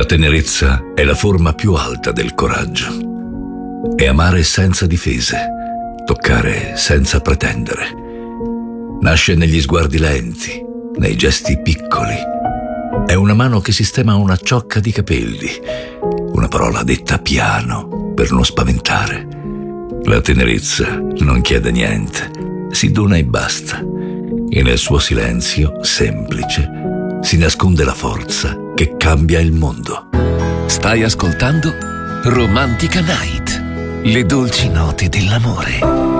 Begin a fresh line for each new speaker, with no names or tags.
La tenerezza è la forma più alta del coraggio. È amare senza difese, toccare senza pretendere. Nasce negli sguardi lenti, nei gesti piccoli. È una mano che sistema una ciocca di capelli, una parola detta piano per non spaventare. La tenerezza non chiede niente, si dona e basta. E nel suo silenzio semplice si nasconde la forza che cambia il mondo.
Stai ascoltando Romantica Night, le dolci note dell'amore.